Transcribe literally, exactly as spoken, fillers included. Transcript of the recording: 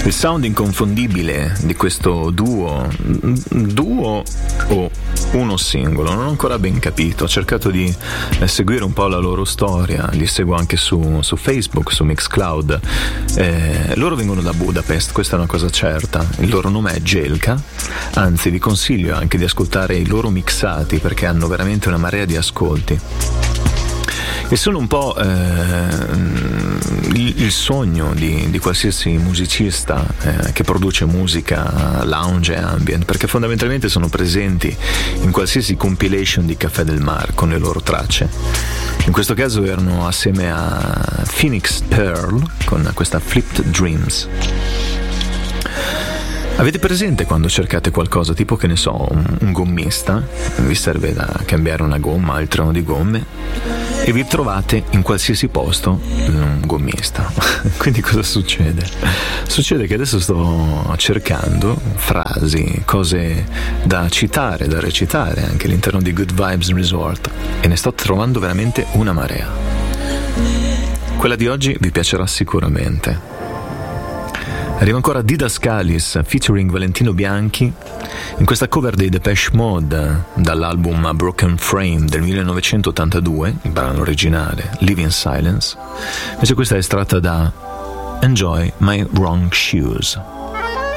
Il sound inconfondibile di questo duo, duo o uno singolo, non ho ancora ben capito. Ho cercato di eh, seguire un po' la loro storia, li seguo anche su, su Facebook, su Mixcloud. Eh, loro vengono da Budapest, questa è una cosa certa. Il loro nome è Jelka, anzi vi consiglio anche di ascoltare i loro mixati perché hanno veramente una marea di ascolti. E sono un po' eh, il, il sogno di, di qualsiasi musicista eh, che produce musica lounge e ambient, perché fondamentalmente sono presenti in qualsiasi compilation di Caffè del Mar con le loro tracce. In questo caso erano assieme a Phoenix Pearl con questa Flipped Dreams. Avete presente quando cercate qualcosa, tipo che ne so, un, un gommista, vi serve da cambiare una gomma, il treno di gomme, e vi trovate in qualsiasi posto un gommista. Quindi cosa succede? Succede che adesso sto cercando frasi, cose da citare, da recitare anche all'interno di Good Vibes Resort, e ne sto trovando veramente una marea. Quella di oggi vi piacerà sicuramente. Arriva ancora Didascalis featuring Valentino Bianchi in questa cover dei Depeche Mode dall'album A Broken Frame del millenovecentottantadue, il brano originale Live in Silence. Invece questa è estratta da Enjoy My Wrong Shoes.